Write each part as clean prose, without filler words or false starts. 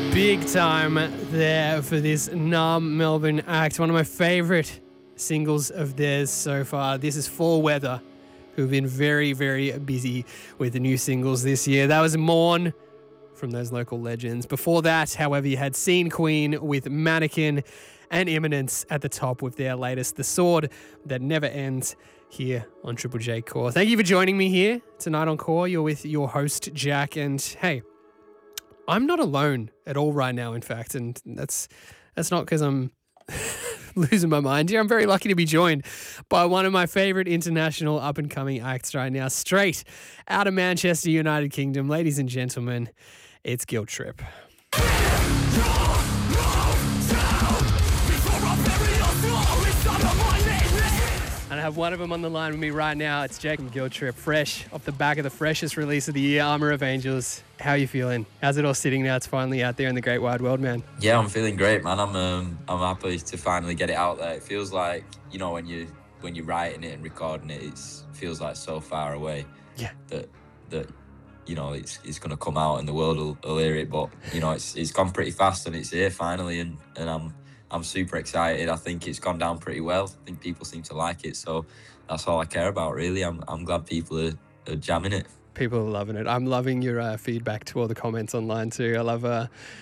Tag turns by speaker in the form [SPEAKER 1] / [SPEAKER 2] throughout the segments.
[SPEAKER 1] Big time there for this Numb Melbourne act. One of my favourite singles of theirs so far. This is Fall Weather, who've been very, very busy with the new singles this year. That was Mourn from those local legends. Before that, however, you had Scene Queen with Mannequin and Imminence at the top with their latest, The Sword That Never Ends, here on Triple J Core. Thank you for joining me here tonight on Core. You're with your host, Jack, and hey, I'm not alone at all right now, in fact, and that's not because I'm losing my mind here. I'm very lucky to be joined by one of my favourite international up-and-coming acts right now, straight out of Manchester, United Kingdom. Ladies and gentlemen, it's Guilt Trip. And I have one of them on the line with me right now. It's Jake from Guilt Trip, fresh off the back of the freshest release of the year, Armour of Angels. How are you feeling? How's it all sitting now? It's finally out there in the great wide world, man.
[SPEAKER 2] Yeah, I'm feeling great, man. I'm happy to finally get it out there. It feels like, you know, when you're writing it and recording it, it feels like so far away.
[SPEAKER 1] Yeah.
[SPEAKER 2] That you know, it's gonna come out and the world will hear it. But you know, it's gone pretty fast and it's here finally, and I'm super excited. I think it's gone down pretty well. I think people seem to like it, so that's all I care about, really. I'm glad people are jamming it.
[SPEAKER 1] People are loving it. I'm loving your feedback to all the comments online too. I love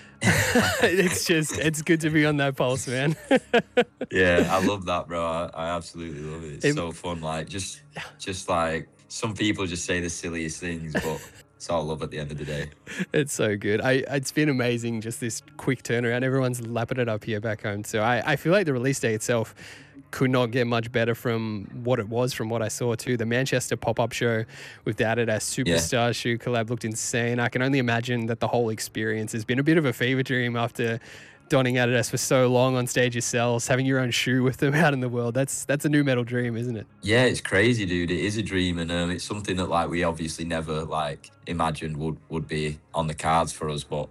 [SPEAKER 1] it's good to be on that pulse, man.
[SPEAKER 2] Yeah, I love that, bro. I absolutely love it. It's so fun. Like just like some people just say the silliest things, but it's all love at the end of the day.
[SPEAKER 1] It's so good. It's been amazing, just this quick turnaround. Everyone's lapping it up here back home. So I feel like the release day itself could not get much better from what it was, from what I saw too. The Manchester pop-up show with the Adidas Superstar shoe collab looked insane. I can only imagine that the whole experience has been a bit of a fever dream after donning Adidas for so long on stage yourselves, having your own shoe with them out in the world. That's a new metal dream, isn't it?
[SPEAKER 2] Yeah, it's crazy, dude. It is a dream, and it's something that like we obviously never like imagined would be on the cards for us. But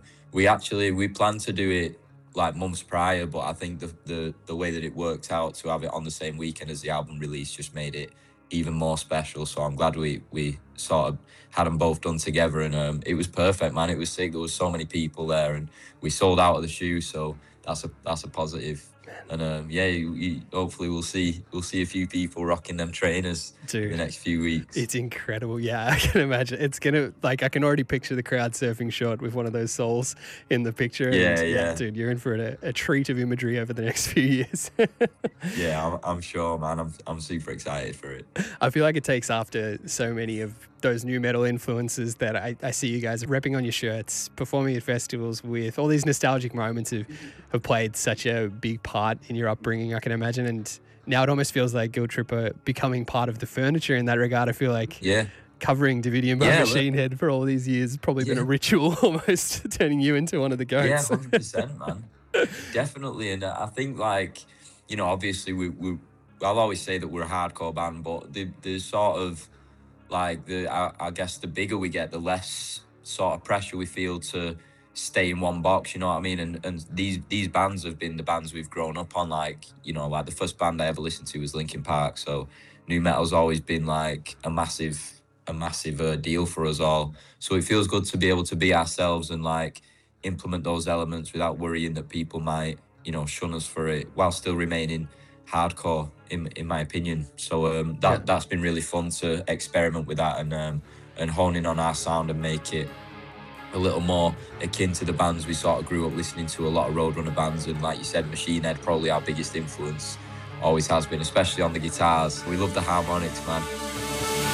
[SPEAKER 2] we planned to do it like months prior, but I think the way that it worked out to have it on the same weekend as the album release just made it even more special. So I'm glad we sort of had them both done together, and it was perfect, man. It was sick. There was so many people there, and we sold out of the shoe, so that's a positive. And hopefully we'll see a few people rocking them trainers in the next few weeks.
[SPEAKER 1] It's incredible. Yeah, I can imagine. It's gonna, like, I can already picture the crowd surfing shot with one of those soles in the picture.
[SPEAKER 2] Yeah.
[SPEAKER 1] Dude, you're in for a treat of imagery over the next few years.
[SPEAKER 2] Yeah, I'm sure, man. I'm super excited for it.
[SPEAKER 1] I feel like it takes after so many of those new metal influences that I see you guys repping on your shirts, performing at festivals with all these nostalgic moments have played such a big part in your upbringing, I can imagine. And now it almost feels like Guilt Trip are becoming part of the furniture in that regard. I feel like covering Davidian by Machine Head for all these years has probably been a ritual, almost turning you into one of the goats.
[SPEAKER 2] Yeah, 100%, man. Definitely. And I think, like, you know, obviously I'll always say that we're a hardcore band, but the sort of like I guess the bigger we get, the less sort of pressure we feel to stay in one box, you know what I mean? And these bands have been the bands we've grown up on. Like, you know, like the first band I ever listened to was Linkin Park, so nu metal's always been like a massive deal for us all. So it feels good to be able to be ourselves and like implement those elements without worrying that people might, you know, shun us for it, while still remaining hardcore in my opinion. So that's been really fun to experiment with that and hone in on our sound and make it a little more akin to the bands we sort of grew up listening to, a lot of Roadrunner bands. And like you said, Machine Head, probably our biggest influence, always has been, especially on the guitars. We love the harmonics, man.